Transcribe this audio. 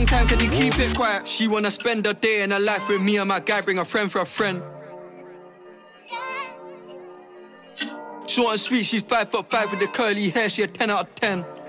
time, can you keep it quiet? She wanna spend her day in her life with me and my guy, bring a friend for a friend. Short and sweet, she's 5'5" with the curly hair, she a 10 out of 10.